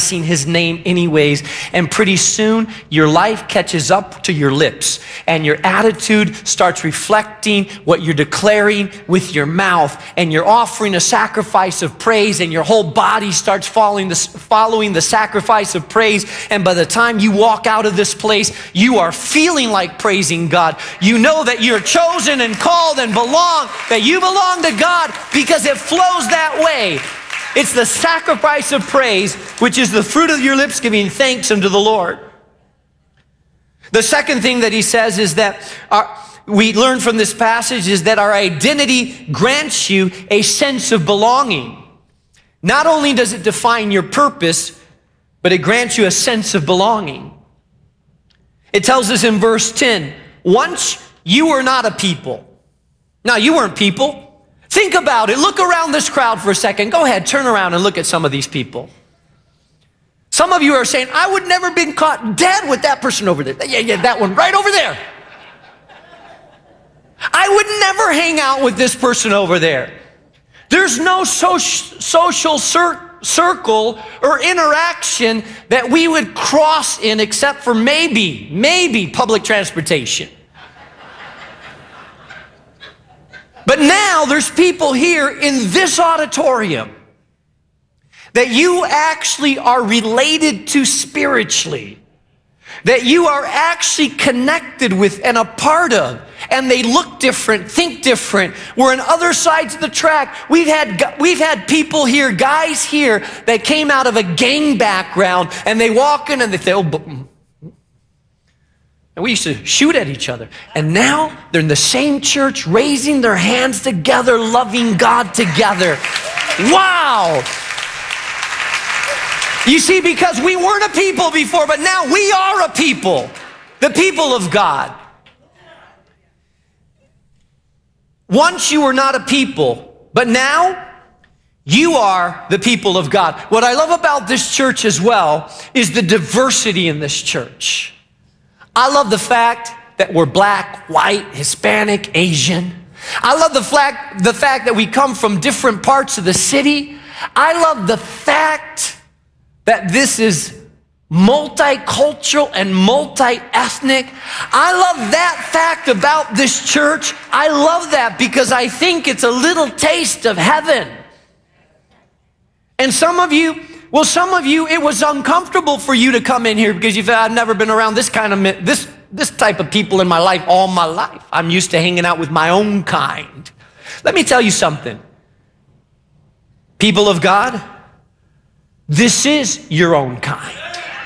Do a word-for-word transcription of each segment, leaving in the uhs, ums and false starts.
blessing his name anyways. And pretty soon, your life catches up to your lips, and your attitude starts reflecting what you're declaring with your mouth, and you're offering a sacrifice of praise, and your whole body starts following the, following the sacrifice of praise. And by the time you walk out of this place, you are feeling like praising God. You know that you're chosen and called and belong, that you belong to God, because it flows that way. It's the sacrifice of praise, which is the fruit of your lips giving thanks unto the Lord. The second thing that he says is that our, we learn from this passage is that our identity grants you a sense of belonging. Not only does it define your purpose, but it grants you a sense of belonging. It tells us in verse ten, once you were not a people. Now, you weren't people. Think about it. Look around this crowd for a second. Go ahead, turn around and look at some of these people. Some of you are saying, I would never been caught dead with that person over there. Yeah, yeah, that one right over there. I would never hang out with this person over there. There's no so social cir circle or interaction that we would cross in except for maybe, maybe public transportation. But now there's people here in this auditorium that you actually are related to spiritually, that you are actually connected with and a part of, and they look different, think different. We're on other sides of the track. We've had, we've had people here, guys here, that came out of a gang background, and they walk in and they say, oh, but, and we used to shoot at each other. And now they're in the same church, raising their hands together, loving God together. Wow! You see, because we weren't a people before, but now we are a people, the people of God. Once you were not a people, but now you are the people of God. What I love about this church as well is the diversity in this church. I love the fact that we're black, white, Hispanic, Asian. I love the fact, the fact that we come from different parts of the city. I love the fact that this is multicultural and multi-ethnic. I love that fact about this church. I love that because I think it's a little taste of heaven. And some of you, well, some of you, it was uncomfortable for you to come in here because you felt, I've never been around this kind of, this, this type of people in my life all my life. I'm used to hanging out with my own kind. Let me tell you something. People of God, this is your own kind.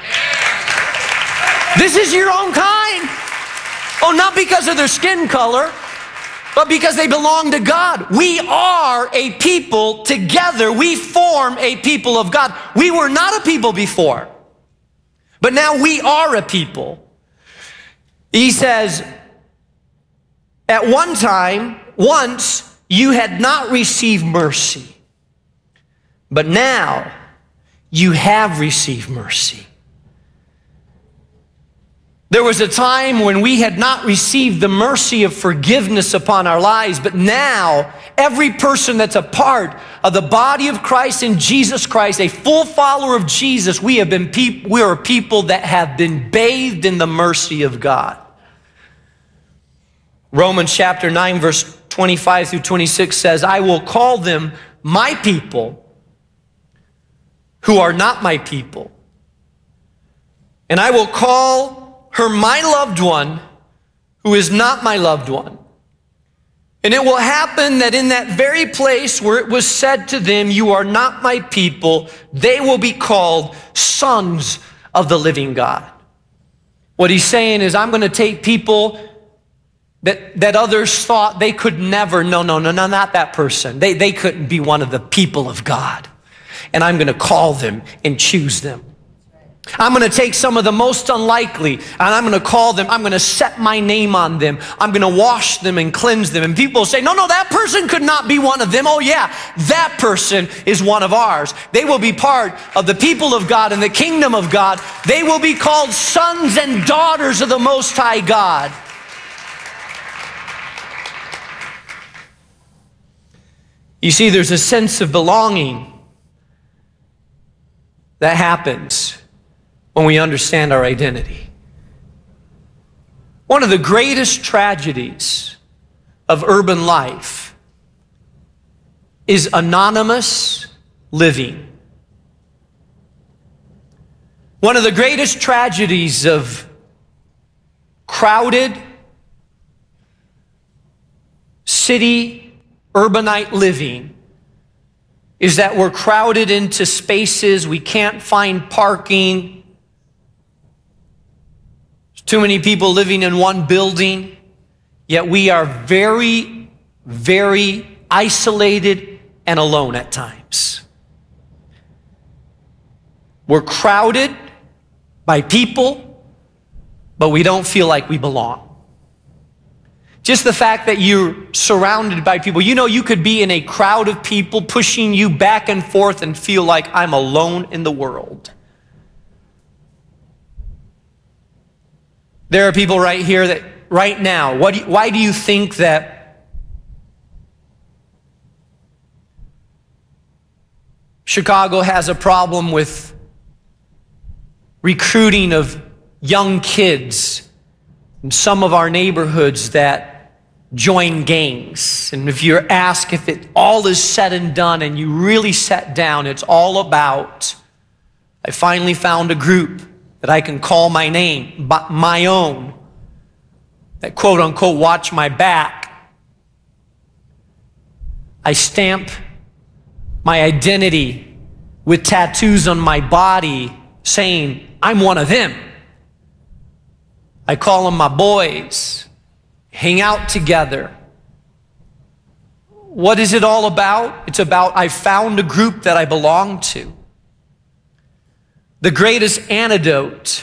This is your own kind. Oh, not because of their skin color, but because they belong to God. We are a people together. We form a people of God. We were not a people before, but now we are a people. He says, at one time, once, you had not received mercy, but now you have received mercy. There was a time when we had not received the mercy of forgiveness upon our lives, but now every person that's a part of the body of Christ in Jesus Christ, a full follower of Jesus, we have been people, we are people that have been bathed in the mercy of God. Romans chapter nine, verse twenty-five through twenty-six says, I will call them my people who are not my people, and I will call her my loved one who is not my loved one. And it will happen that in that very place where it was said to them, you are not my people, they will be called sons of the living God. What he's saying is, I'm going to take people that, that others thought they could never, no, no, no, no, not that person. They, they couldn't be one of the people of God. And I'm going to call them and choose them. I'm going to take some of the most unlikely and I'm going to call them, I'm going to set my name on them. I'm going to wash them and cleanse them. And people say, no, no, that person could not be one of them. Oh yeah, that person is one of ours. They will be part of the people of God and the kingdom of God. They will be called sons and daughters of the Most High God. You see, there's a sense of belonging that happens when we understand our identity. One of the greatest tragedies of urban life is anonymous living. One of the greatest tragedies of crowded city urbanite living is that we're crowded into spaces, we can't find parking. There's too many people living in one building, yet we are very, very isolated and alone at times. We're crowded by people, but we don't feel like we belong. Just the fact that you're surrounded by people. You know, you could be in a crowd of people pushing you back and forth and feel like I'm alone in the world. There are people right here that, right now, what do you, why do you think that Chicago has a problem with recruiting of young kids in some of our neighborhoods that join gangs? And if you're asked if it all is said and done and you really sat down, it's all about, I finally found a group that I can call my name, my own, that quote unquote watch my back. I stamp my identity with tattoos on my body saying, I'm one of them. I call them my boys, hang out together. What is it all about? It's about I found a group that I belong to. The greatest antidote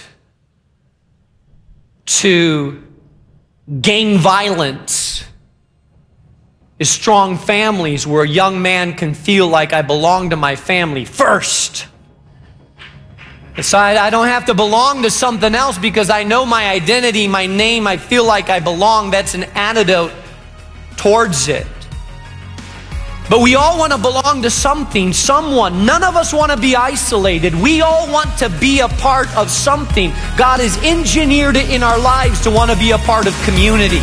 to gang violence is strong families where a young man can feel like I belong to my family first. So I, I don't have to belong to something else because I know my identity, my name, I feel like I belong. That's an antidote towards it. But we all want to belong to something, someone. None of us want to be isolated. We all want to be a part of something. God has engineered it in our lives to want to be a part of community.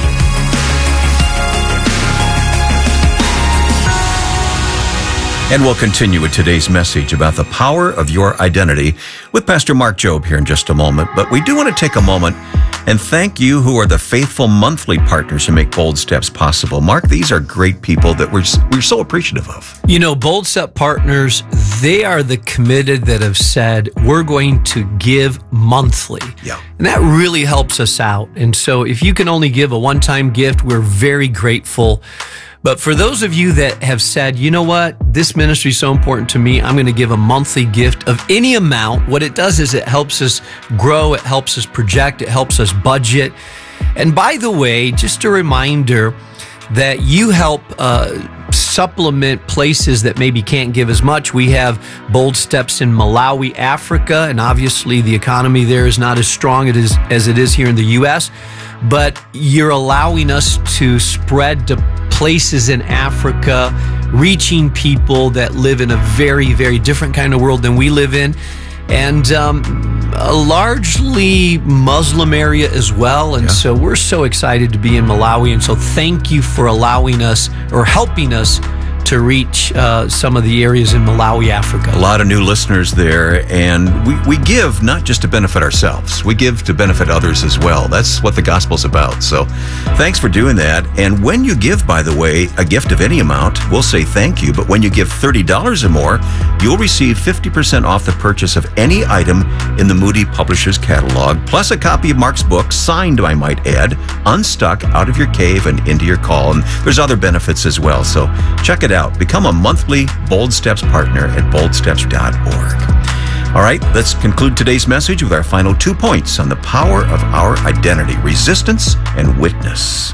And we'll continue with today's message about the power of your identity with Pastor Mark Jobe here in just a moment. But we do want to take a moment and thank you who are the faithful monthly partners who make Bold Steps possible. Mark, these are great people that we're, we're so appreciative of. You know, Bold Step partners, they are the committed that have said, we're going to give monthly. Yeah. And that really helps us out. And so if you can only give a one-time gift, we're very grateful. But for those of you that have said, you know what, this ministry is so important to me, I'm going to give a monthly gift of any amount. What it does is it helps us grow, it helps us project, it helps us budget. And by the way, just a reminder that you help uh, supplement places that maybe can't give as much. We have Bold Steps in Malawi, Africa, and obviously the economy there is not as strong as it is here in the U S, but you're allowing us to spread to places in Africa, reaching people that live in a very, very different kind of world than we live in, and um, a largely Muslim area as well. And yeah. So we're so excited to be in Malawi. And so thank you for allowing us or helping us to reach uh, some of the areas in Malawi, Africa. A lot of new listeners there, and we, we give not just to benefit ourselves, we give to benefit others as well. That's what the gospel's about. So thanks for doing that. And when you give, by the way, a gift of any amount, we'll say thank you. But when you give thirty dollars or more, you'll receive fifty percent off the purchase of any item in the Moody Publishers catalog, plus a copy of Mark's book, signed, I might add, Unstuck, Out of Your Cave and Into Your Call. And there's other benefits as well. So check it out. Become a monthly Bold Steps partner at bold steps dot org. All right, let's conclude today's message with our final two points on the power of our identity, resistance and witness.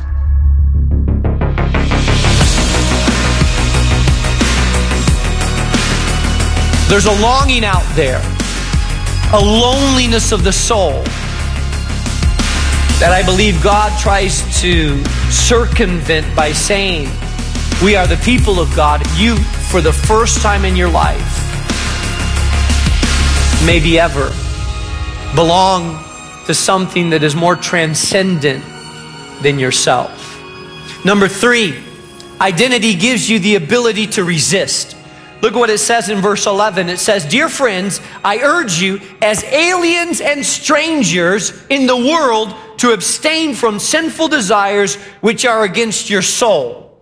There's a longing out there, a loneliness of the soul that I believe God tries to circumvent by saying, we are the people of God. You, for the first time in your life, maybe ever, belong to something that is more transcendent than yourself. Number three, identity gives you the ability to resist. Look at what it says in verse eleven. It says, "Dear friends, I urge you as aliens and strangers in the world to abstain from sinful desires which are against your soul."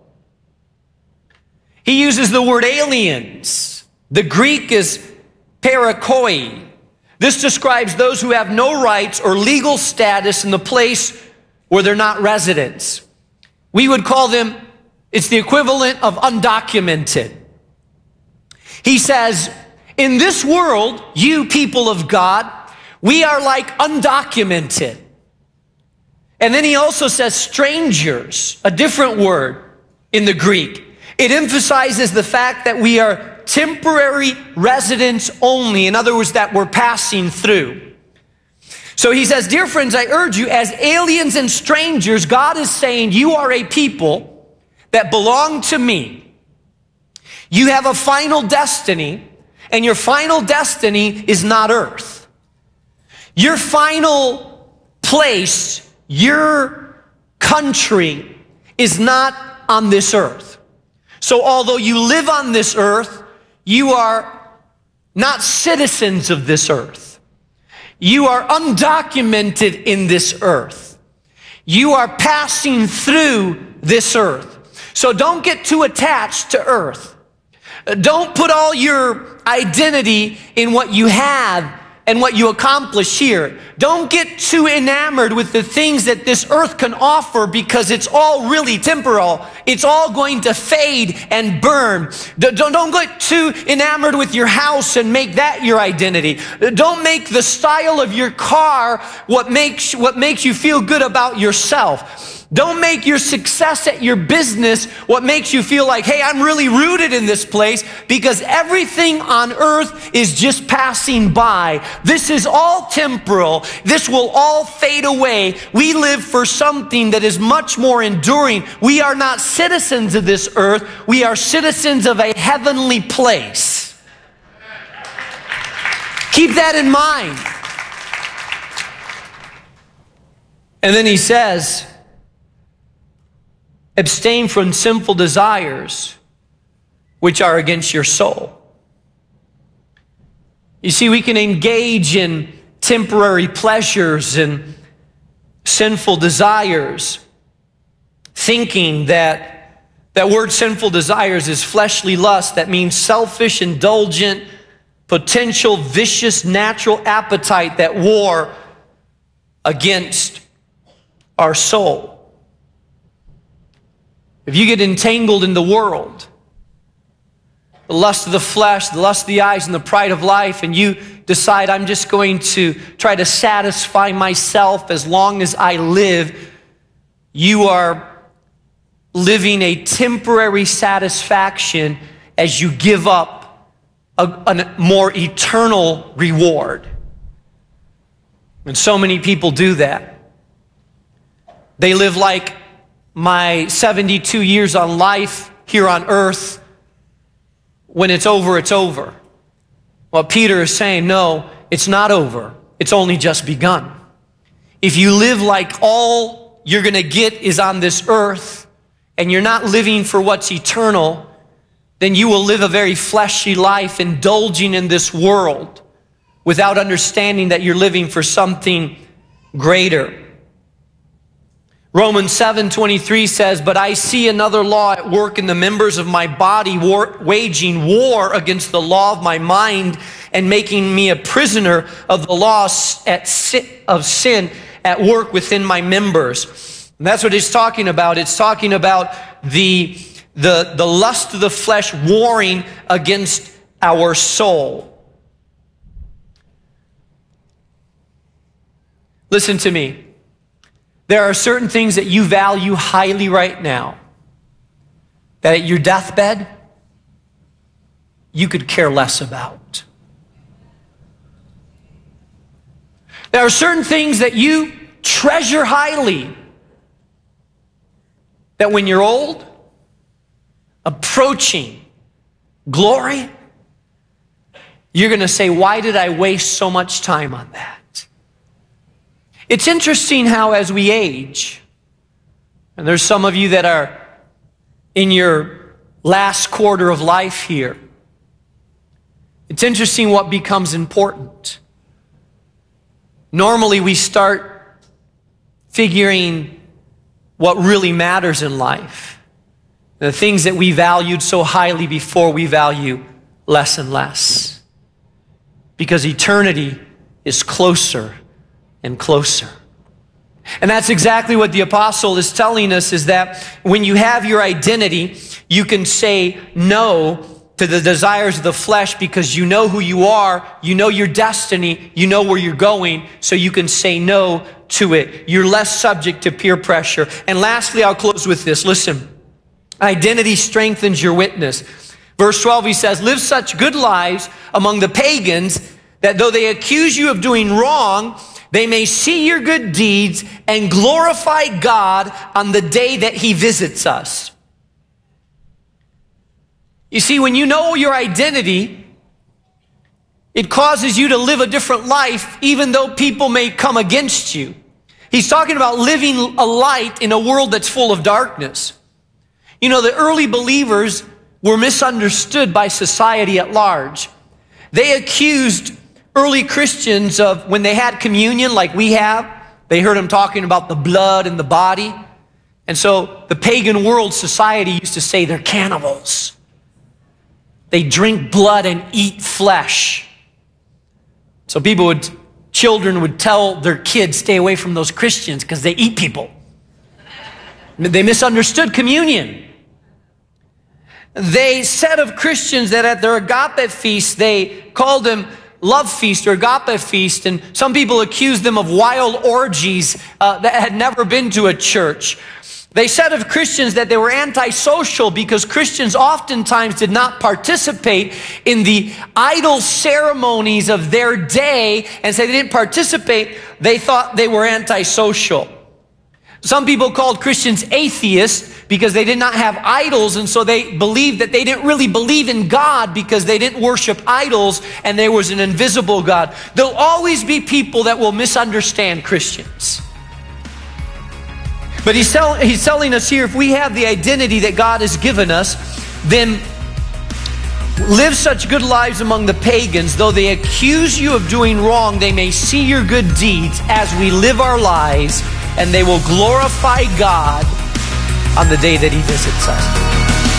He uses the word aliens. The Greek is parakoi. This describes those who have no rights or legal status in the place where they're not residents. We would call them, it's the equivalent of undocumented. He says, in this world, you people of God, we are like undocumented. And then he also says strangers, a different word in the Greek. It emphasizes the fact that we are temporary residents only. In other words, that we're passing through. So he says, dear friends, I urge you as aliens and strangers, God is saying you are a people that belong to me. You have a final destiny, and your final destiny is not earth. Your final place, your country is not on this earth. So although you live on this earth, you are not citizens of this earth. You are undocumented in this earth. You are passing through this earth. So don't get too attached to earth. Don't put all your identity in what you have and what you accomplish here. Don't get too enamored with the things that this earth can offer, because it's all really temporal. It's all going to fade and burn. Don't, don't get too enamored with your house and make that your identity. Don't make the style of your car what makes, what makes you feel good about yourself. Don't make your success at your business what makes you feel like, hey, I'm really rooted in this place, because everything on earth is just passing by. This is all temporal. This will all fade away. We live for something that is much more enduring. We are not citizens of this earth. We are citizens of a heavenly place. Keep that in mind. And then he says, abstain from sinful desires which are against your soul. You see, we can engage in temporary pleasures and sinful desires, thinking that that word sinful desires is fleshly lust. That means selfish, indulgent, potential, vicious, natural appetite that war against our soul. If you get entangled in the world, the lust of the flesh, the lust of the eyes, and the pride of life, and you decide, I'm just going to try to satisfy myself as long as I live, you are living a temporary satisfaction as you give up a, a more eternal reward. And so many people do that. They live like, my seventy-two years on life here on earth, when it's over, it's over. Well, Peter is saying, no, it's not over. It's only just begun. If you live like all you're going to get is on this earth, and you're not living for what's eternal, then you will live a very fleshy life, indulging in this world without understanding that you're living for something greater. Romans seven twenty-three says, but I see another law at work in the members of my body, war, waging war against the law of my mind and making me a prisoner of the law at sin, of sin at work within my members. And that's what it's talking about. It's talking about the, the, the lust of the flesh warring against our soul. Listen to me. There are certain things that you value highly right now that at your deathbed, you could care less about. There are certain things that you treasure highly that when you're old, approaching glory, you're going to say, why did I waste so much time on that? It's interesting how as we age, and there's some of you that are in your last quarter of life here, it's interesting what becomes important. Normally we start figuring what really matters in life. The things that we valued so highly before, we value less and less. Because eternity is closer and closer. And that's exactly what the apostle is telling us, is that when you have your identity, you can say no to the desires of the flesh because you know who you are, you know your destiny, you know where you're going, so you can say no to it. You're less subject to peer pressure. And lastly, I'll close with this. Listen, identity strengthens your witness. Verse twelve, he says, live such good lives among the pagans that though they accuse you of doing wrong, they may see your good deeds and glorify God on the day that he visits us. You see, when you know your identity, it causes you to live a different life, even though people may come against you. He's talking about living a light in a world that's full of darkness. You know, the early believers were misunderstood by society at large. They accused early Christians of, when they had communion like we have, they heard them talking about the blood and the body. And so the pagan world society used to say they're cannibals. They drink blood and eat flesh. So people would, children would tell their kids, stay away from those Christians because they eat people. They misunderstood communion. They said of Christians that at their agape feast, they called them love feast or agape feast, and some people accused them of wild orgies uh, that had never been to a church. They said of Christians that they were antisocial because Christians oftentimes did not participate in the idol ceremonies of their day, and so they didn't participate. They thought they were antisocial. Some people called Christians atheists because they did not have idols, and so they believed that they didn't really believe in God because they didn't worship idols and there was an invisible God. There'll always be people that will misunderstand Christians. But he's, tell, he's telling us here, if we have the identity that God has given us, then live such good lives among the pagans. Though they accuse you of doing wrong, they may see your good deeds as we live our lives, and they will glorify God on the day that he visits us.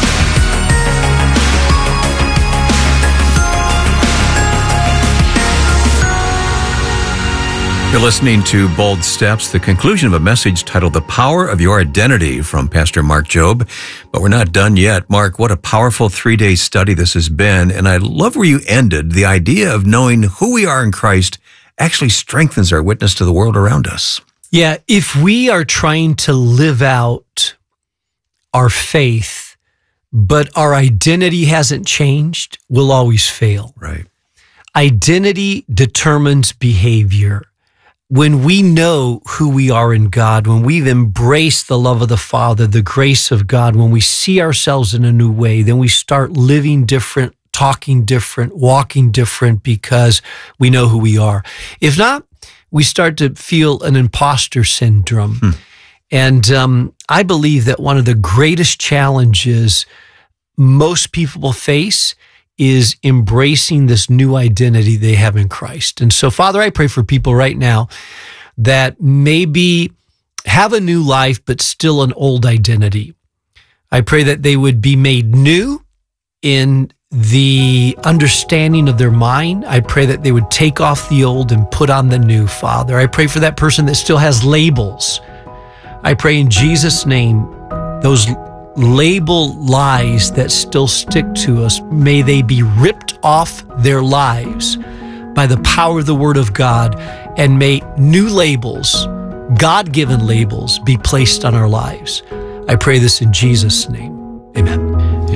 You're listening to Bold Steps, the conclusion of a message titled The Power of Your Identity from Pastor Mark Jobe. But we're not done yet. Mark, what a powerful three-day study this has been. And I love where you ended. The idea of knowing who we are in Christ actually strengthens our witness to the world around us. Yeah, if we are trying to live out our faith, but our identity hasn't changed, we'll always fail. Right. Identity determines behavior. When we know who we are in God, when we've embraced the love of the Father, the grace of God, when we see ourselves in a new way, then we start living different, talking different, walking different because we know who we are. If not, we start to feel an imposter syndrome. Hmm. And um, I believe that one of the greatest challenges most people will face is embracing this new identity they have in Christ. And so, Father, I pray for people right now that maybe have a new life, but still an old identity. I pray that they would be made new in the understanding of their mind. I pray that they would take off the old and put on the new, Father. I pray for that person that still has labels. I pray in Jesus' name, those label lies that still stick to us, may they be ripped off their lives by the power of the Word of God, and may new labels, God-given labels, be placed on our lives. I pray this in Jesus' name. Amen.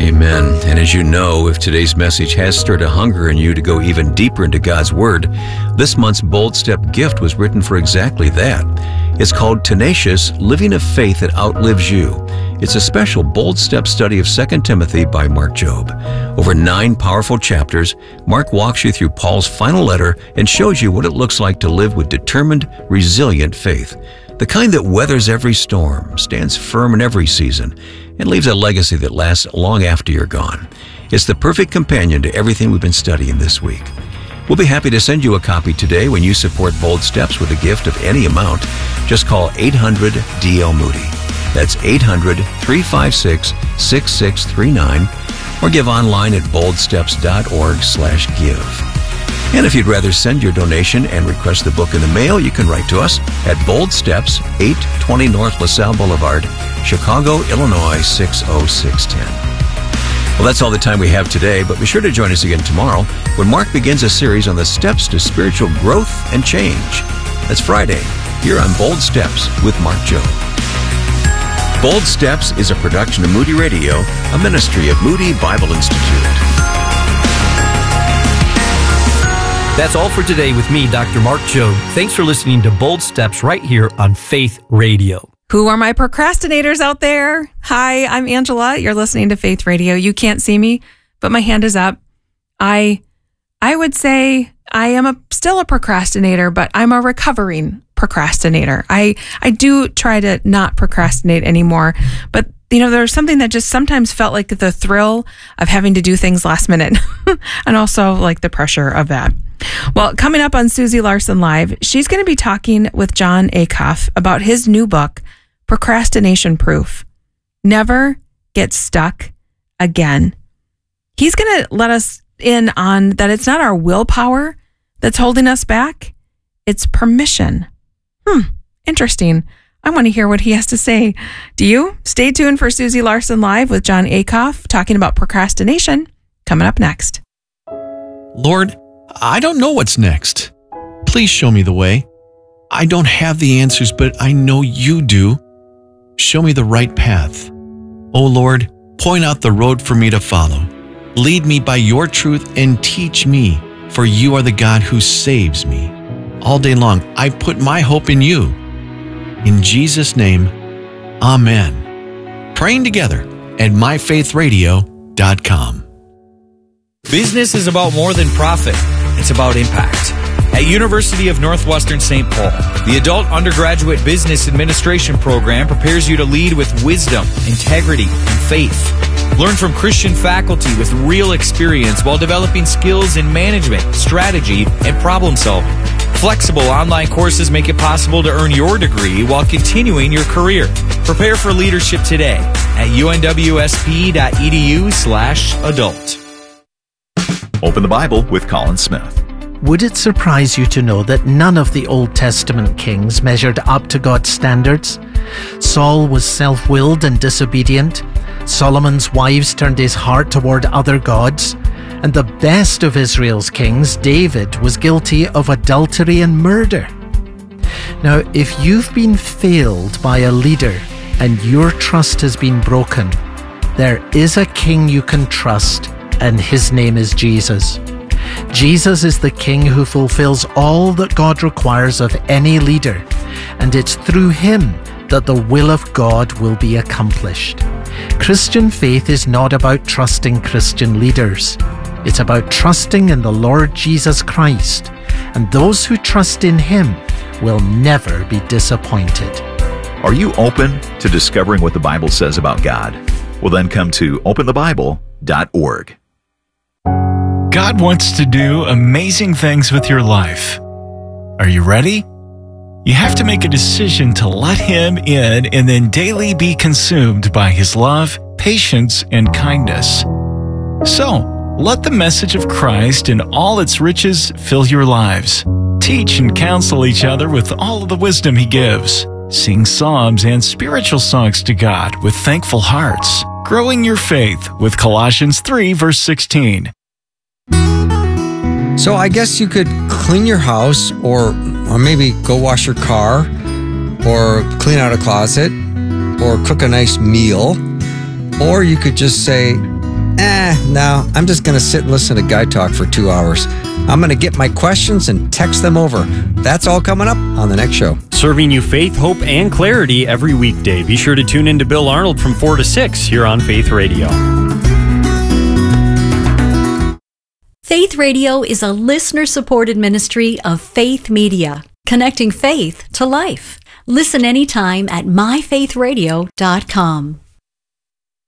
Amen. And as you know, if today's message has stirred a hunger in you to go even deeper into God's Word, this month's Bold Step gift was written for exactly that. It's called Tenacious, Living a Faith That Outlives You. It's a special Bold Step study of Second Timothy by Mark Jobe. Over nine powerful chapters, Mark walks you through Paul's final letter and shows you what it looks like to live with determined, resilient faith. The kind that weathers every storm, stands firm in every season, and leaves a legacy that lasts long after you're gone. It's the perfect companion to everything we've been studying this week. We'll be happy to send you a copy today when you support Bold Steps with a gift of any amount. Just call eight hundred D L Moody. That's eight hundred, three five six, six six three nine, or give online at boldsteps.org slash give. And if you'd rather send your donation and request the book in the mail, you can write to us at Bold Steps, eight twenty North LaSalle Boulevard, Chicago, Illinois, six oh six one oh. Well, that's all the time we have today, but be sure to join us again tomorrow when Mark begins a series on the steps to spiritual growth and change. That's Friday, here on Bold Steps with Mark Jobe. Bold Steps is a production of Moody Radio, a ministry of Moody Bible Institute. That's all for today with me, Doctor Mark Jobe. Thanks for listening to Bold Steps right here on Faith Radio. Who are my procrastinators out there? Hi, I'm Angela. You're listening to Faith Radio. You can't see me, but my hand is up. I I would say I am a, still a procrastinator, but I'm a recovering procrastinator. I, I do try to not procrastinate anymore, but you know, there's something that just sometimes felt like the thrill of having to do things last minute and also like the pressure of that. Well, coming up on Susie Larson Live, she's going to be talking with Jon Acuff about his new book, Procrastination Proof. Never Get Stuck Again. He's going to let us in on that it's not our willpower that's holding us back. It's permission. Hmm, interesting. I want to hear what he has to say. Do you? Stay tuned for Susie Larson Live with Jon Acuff talking about procrastination coming up next. Lord, I don't know what's next. Please show me the way. I don't have the answers, but I know you do. Show me the right path. Oh Lord, point out the road for me to follow. Lead me by your truth and teach me, for you are the God who saves me. All day long, I put my hope in you. In Jesus' name, amen. Praying together at my faith radio dot com. Business is about more than profit. It's about impact. At University of Northwestern Saint Paul, the Adult Undergraduate Business Administration program prepares you to lead with wisdom, integrity, and faith. Learn from Christian faculty with real experience while developing skills in management, strategy, and problem solving. Flexible online courses make it possible to earn your degree while continuing your career. Prepare for leadership today at unwsp.edu slash adult. Open the Bible with Colin Smith. Would it surprise you to know that none of the Old Testament kings measured up to God's standards? Saul was self-willed and disobedient. Solomon's wives turned his heart toward other gods. And the best of Israel's kings, David, was guilty of adultery and murder. Now, if you've been failed by a leader and your trust has been broken, there is a king you can trust, and his name is Jesus. Jesus is the King who fulfills all that God requires of any leader, and it's through him that the will of God will be accomplished. Christian faith is not about trusting Christian leaders. It's about trusting in the Lord Jesus Christ, and those who trust in him will never be disappointed. Are you open to discovering what the Bible says about God? Well, then come to open the bible dot org. God wants to do amazing things with your life. Are you ready? You have to make a decision to let him in and then daily be consumed by his love, patience, and kindness. So, let the message of Christ and all its riches fill your lives. Teach and counsel each other with all of the wisdom he gives. Sing psalms and spiritual songs to God with thankful hearts. Growing your faith with Colossians three, verse sixteen. So I guess you could clean your house, or or maybe go wash your car, or clean out a closet, or cook a nice meal, or you could just say, eh, no, I'm just going to sit and listen to Guy talk for two hours. I'm going to get my questions and text them over. That's all coming up on the next show. Serving you faith, hope, and clarity every weekday. Be sure to tune in to Bill Arnold from four to six here on Faith Radio. Faith Radio is a listener-supported ministry of Faith Media, connecting faith to life. Listen anytime at my faith radio dot com.